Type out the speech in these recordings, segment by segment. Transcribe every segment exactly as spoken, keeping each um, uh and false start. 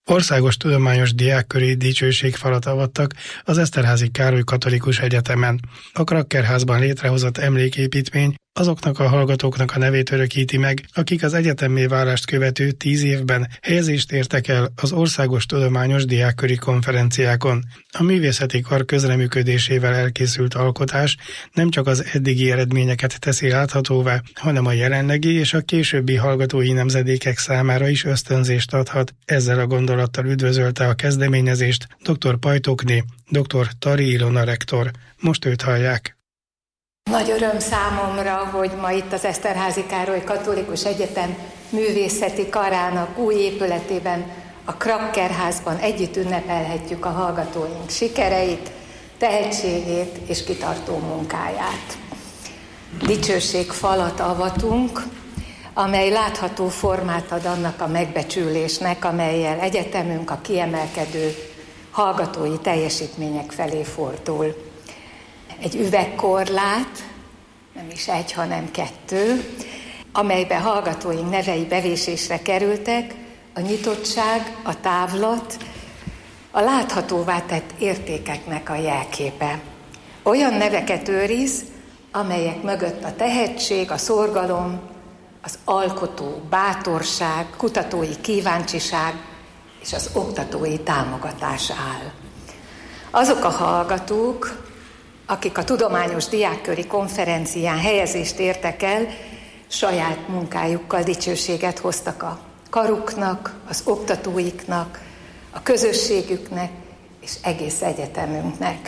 Országos tudományos diákköri dicsőségfalat avattak az Eszterházy Károly Katolikus Egyetemen. A Krakkerházban létrehozott emléképítmény azoknak a hallgatóknak a nevét örökíti meg, akik az egyetemmé válást követő tíz évben helyezést értek el az Országos Tudományos Diákköri Konferenciákon. A művészeti kar közreműködésével elkészült alkotás nem csak az eddigi eredményeket teszi láthatóvá, hanem a jelenlegi és a későbbi hallgatói nemzedékek számára is ösztönzést adhat. Ezzel a gondolattal üdvözölte a kezdeményezést dr. Pajtókné, dr. Tari Ilona rektor. Most őt hallják. Nagy öröm számomra, hogy ma itt az Eszterházy Károly Katolikus Egyetem művészeti karának új épületében, a Krakkerházban együtt ünnepelhetjük a hallgatóink sikereit, tehetségét és kitartó munkáját. Dicsőségfalat avatunk, amely látható formát ad annak a megbecsülésnek, amellyel egyetemünk a kiemelkedő hallgatói teljesítmények felé fordul. Egy üvegkorlát, nem is egy, hanem kettő, amelybe hallgatóink nevei bevésésre kerültek, a nyitottság, a távlat, a láthatóvá tett értékeknek a jelképe. Olyan neveket őriz, amelyek mögött a tehetség, a szorgalom, az alkotó bátorság, kutatói kíváncsiság és az oktatói támogatás áll. Azok a hallgatók, akik a Tudományos Diákköri Konferencián helyezést értek el, saját munkájukkal dicsőséget hoztak a karuknak, az oktatóiknak, a közösségüknek és egész egyetemünknek.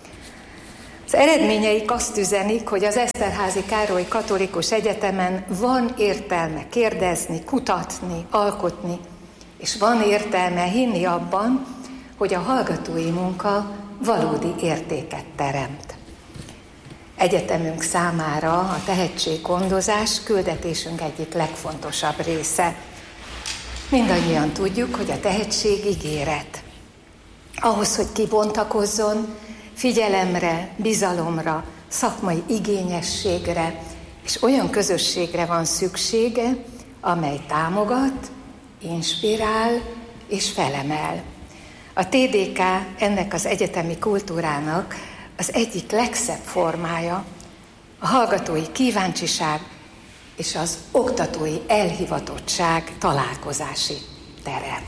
Az eredményeik azt üzenik, hogy az Eszterházy Károly Katolikus Egyetemen van értelme kérdezni, kutatni, alkotni, és van értelme hinni abban, hogy a hallgatói munka valódi értéket teremt. Egyetemünk számára a tehetséggondozás küldetésünk egyik legfontosabb része. Mindannyian tudjuk, hogy a tehetség ígéret. Ahhoz, hogy kibontakozzon, figyelemre, bizalomra, szakmai igényességre és olyan közösségre van szüksége, amely támogat, inspirál és felemel. A té dé ká ennek az egyetemi kultúrának az egyik legszebb formája, a hallgatói kíváncsiság és az oktatói elhivatottság találkozási tere.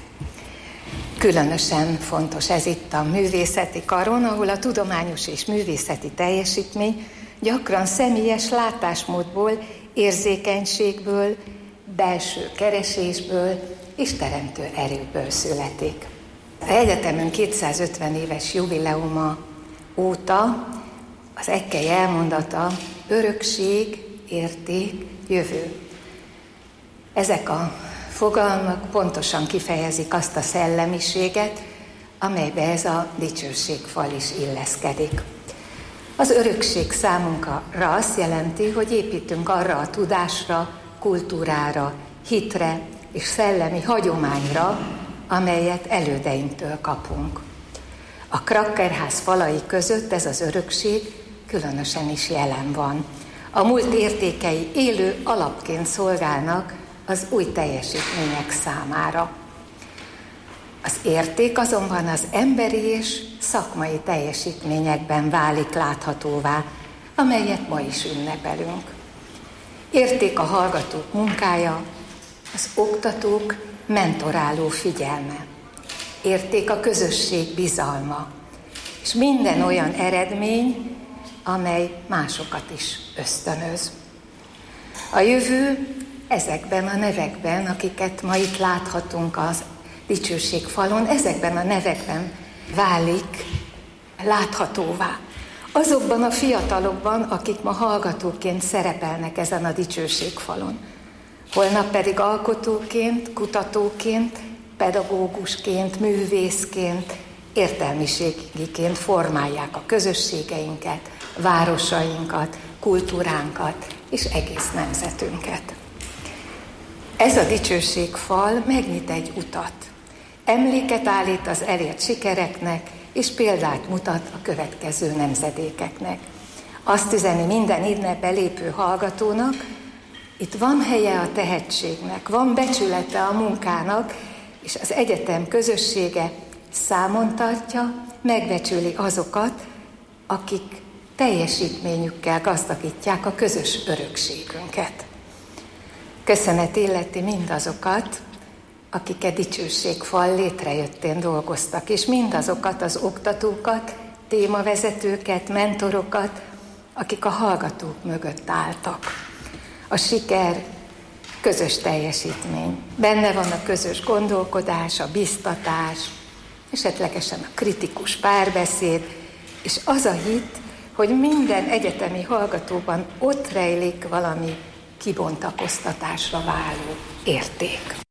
Különösen fontos ez itt a művészeti karon, ahol a tudományos és művészeti teljesítmény gyakran személyes látásmódból, érzékenységből, belső keresésből és teremtő erőből születik. Az egyetemünk kétszázötven éves jubileuma óta az ekkely elmondata örökség, érték, jövő. Ezek a fogalmak pontosan kifejezik azt a szellemiséget, amelybe ez a dicsőségfal is illeszkedik. Az örökség számunkra azt jelenti, hogy építünk arra a tudásra, kultúrára, hitre és szellemi hagyományra, amelyet elődeinktől kapunk. A Krakkerház falai között ez az örökség különösen is jelen van. A múlt értékei élő alapként szolgálnak az új teljesítmények számára. Az érték azonban az emberi és szakmai teljesítményekben válik láthatóvá, amelyet ma is ünnepelünk. Érték a hallgatók munkája, az oktatók mentoráló figyelme. Érték a közösség bizalma, és minden olyan eredmény, amely másokat is ösztönöz. A jövő ezekben a nevekben, akiket ma itt láthatunk az dicsőségfalon, ezekben a nevekben válik láthatóvá. Azokban a fiatalokban, akik ma hallgatóként szerepelnek ezen a dicsőségfalon. Holnap pedig alkotóként, kutatóként, pedagógusként, művészként, értelmiségiként formálják a közösségeinket, városainkat, kultúránkat és egész nemzetünket. Ez a dicsőségfal megnyit egy utat. Emléket állít az elért sikereknek, és példát mutat a következő nemzedékeknek. Azt üzeni minden innen belépő hallgatónak, itt van helye a tehetségnek, van becsülete a munkának, és és az egyetem közössége számon tartja, megbecsüli azokat, akik teljesítményükkel gazdagítják a közös örökségünket. Köszönet illeti mindazokat, akik a dicsőségfal létrejöttén dolgoztak, és mindazokat az oktatókat, témavezetőket, mentorokat, akik a hallgatók mögött álltak. A siker közös teljesítmény. Benne van a közös gondolkodás, a biztatás, esetlegesen a kritikus párbeszéd, és az a hit, hogy minden egyetemi hallgatóban ott rejlik valami kibontakoztatásra váló érték.